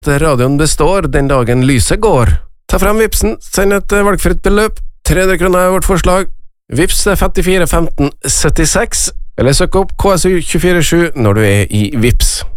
radioen består den dagen lyset går. Ta frem Vipsen, send et valgfritt beløp. 300 kroner er vårt forslag. Vips er 54 15 76, eller søk opp KSU 247 når du er i Vips.